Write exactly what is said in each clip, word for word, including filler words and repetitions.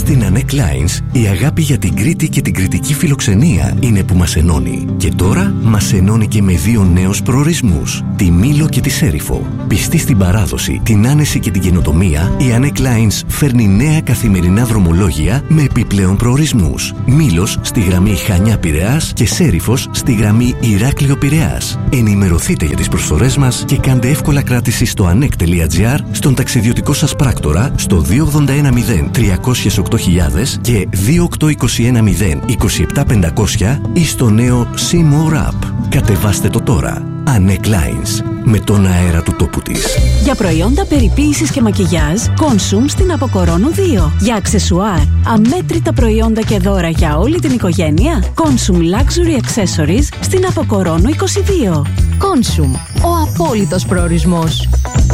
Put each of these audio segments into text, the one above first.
Στην Anek Lines, η αγάπη για την Κρήτη και την κρητική φιλοξενία είναι που μας ενώνει. Και τώρα μας ενώνει και με δύο νέους προορισμούς, τη Μήλο και τη Σέριφο. Πιστή στην παράδοση, την άνεση και την καινοτομία, η Anek Lines φέρνει νέα καθημερινά δρομολόγια με επιπλέον προορισμούς. Μήλος στη γραμμή Χανιά-Πειραιάς και Σέριφος στη γραμμή Ηράκλειο-Πειραιάς. Ενημερωθείτε για τις προσφορές μας και κάντε εύκολα κράτηση στο anek τελεία gr, στον ταξιδιωτικό σας πράκτορα στο δύο ογδόντα ένα μηδέν τριακόσια οκτώ χιλιάδες και δύο οκτώ είκοσι ένα μηδέν είκοσι επτά πεντακόσια ή στο νέο See More App. Κατεβάστε το τώρα. Anek Lines, με τον αέρα του τόπου της. Για προϊόντα περιποίησης και μακιγιάζ, Consume στην Αποκορώνου δύο. Για αξεσουάρ, αμέτρητα προϊόντα και δώρα για όλη την οικογένεια, Consume Luxury Accessories στην Αποκορώνου είκοσι δύο. Consume, ο απόλυτος προορισμός.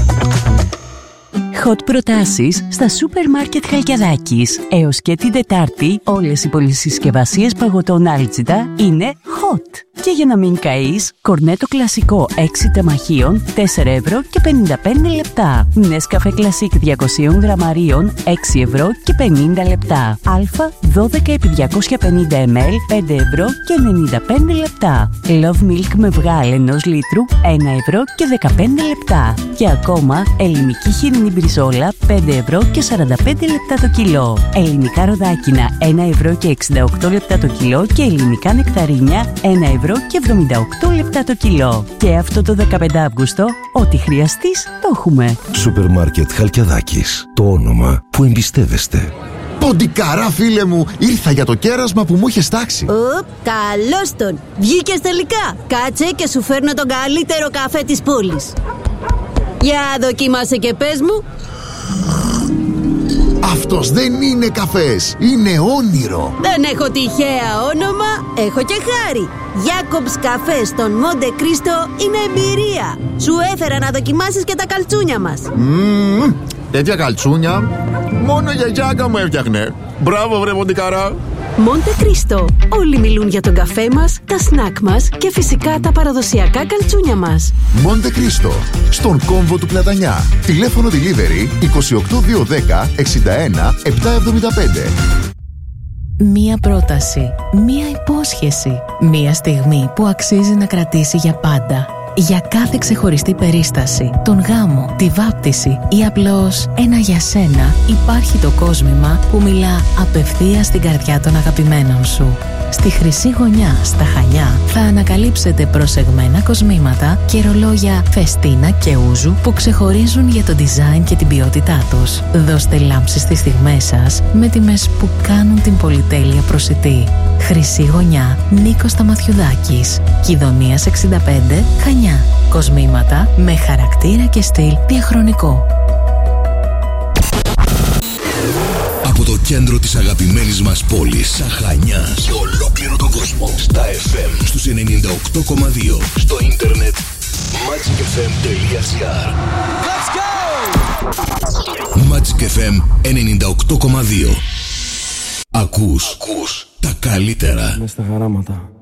Hot προτάσεις στα σούπερ μάρκετ Χαλκιαδάκης. Έως και την Τετάρτη όλες οι πολυσυσκευασίες παγωτών Άλτζιτα είναι hot. Και για να μην καείς, κορνέτο κλασικό έξι τεμαχίων τέσσερα ευρώ και πενήντα πέντε λεπτά. Νέσκαφε κλασικ διακόσια γραμμαρίων έξι ευρώ και πενήντα λεπτά. Αλφα δώδεκα επί διακόσια πενήντα μιλιλίτρα πέντε ευρώ και ενενήντα πέντε λεπτά. Love Milk με βγάλ ενός λίτρου ένα ευρώ και δεκαπέντε λεπτά. Και ακόμα ελληνική χοιρινή μπριζόλα πέντε ευρώ και σαράντα πέντε λεπτά το κιλό. Ελληνικά ροδάκινα ένα ευρώ και εξήντα οκτώ λεπτά το κιλό και ελληνικά νεκταρίνια ένα ευρώ και εβδομήντα οκτώ λεπτά το κιλό. Και αυτό το δεκαπέντε Αυγούστου, ό,τι χρειαστείς το έχουμε. Σούπερ μάρκετ Χαλκιαδάκης. Το όνομα που εμπιστεύεστε. Ποντικαρά, φίλε μου, ήρθα για το κέρασμα που μου είχες τάξει. Οπ, καλώς τον. Βγήκες τελικά. Κάτσε και σου φέρνω τον καλύτερο καφέ της πόλης. Για δοκίμασε και πες μου. Αυτός δεν είναι καφές, είναι όνειρο. Δεν έχω τυχαία όνομα, έχω και χάρη. Jacobs καφέ στον Μοντε Κρίστο είναι εμπειρία. Σου έφερα να δοκιμάσεις και τα καλτσούνια μας. Μμμ, τέτοια καλτσούνια μόνο η γιαγιάκα μου έφτιαχνε. Μπράβο βρε Ποντικαρά. Μοντε Κρίστο. Όλοι μιλούν για τον καφέ μας, τα σνακ μας και φυσικά τα παραδοσιακά καλτσούνια μας. Μοντε Κρίστο, στον κόμβο του Πλατανιά. Τηλέφωνο delivery είκοσι οκτώ διακόσια δέκα εξήντα ένα επτακόσια εβδομήντα πέντε. Μία πρόταση, μία υπόσχεση, μία στιγμή που αξίζει να κρατήσει για πάντα. Για κάθε ξεχωριστή περίσταση, τον γάμο, τη βάπτιση ή απλώς ένα για σένα, υπάρχει το κόσμημα που μιλά απευθείας στην καρδιά των αγαπημένων σου. Στη Χρυσή Γωνιά, στα Χανιά, θα ανακαλύψετε προσεγμένα κοσμήματα και ρολόγια Φεστίνα και Ούζου που ξεχωρίζουν για το design και την ποιότητά τους. Δώστε λάμψη στις στιγμές σας με τιμές που κάνουν την πολυτέλεια προσιτή. Χρυσή Γωνιά, Νίκος Σταμαθιουδάκης, Κηδονίας εξήντα πέντε, Χανιά. Κοσμήματα με χαρακτήρα και στυλ διαχρονικό. Από το κέντρο της αγαπημένης μας πόλης, στα Χανιά, σε ολόκληρο τον κόσμο, στα εφ εμ, στους ενενήντα οκτώ κόμμα δύο, στο ίντερνετ, magic f m τελεία gr. Let's go! Magic εφ εμ ενενήντα οκτώ κόμμα δύο. Ακούς, Ακούς τα καλύτερα. Μες στα χαράματα.